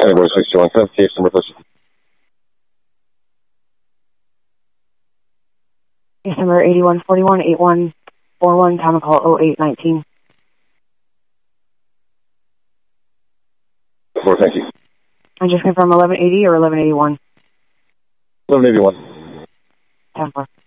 Category 62110, TX number please. Case number 8141-8141, common call 0819. Thank you. I just confirm 1180 or 1181? 1181. 10-4.